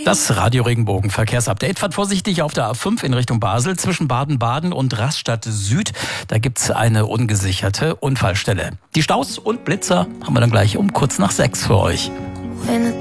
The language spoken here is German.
Das Radio Regenbogen Verkehrsupdate. Fahrt vorsichtig auf der A5 in Richtung Basel zwischen Baden-Baden und Rastatt Süd. Da gibt's eine ungesicherte Unfallstelle. Die Staus und Blitzer haben wir dann gleich um kurz nach 6 für euch.